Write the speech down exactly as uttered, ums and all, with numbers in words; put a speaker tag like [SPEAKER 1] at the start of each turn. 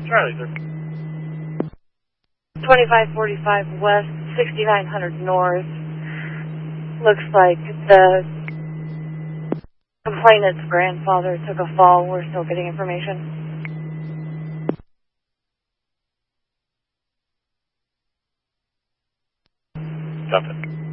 [SPEAKER 1] Charlie, sir.
[SPEAKER 2] twenty-five forty-five west, sixty-nine hundred north. Looks like the complainant's grandfather took a fall. We're still getting information.
[SPEAKER 1] Copy.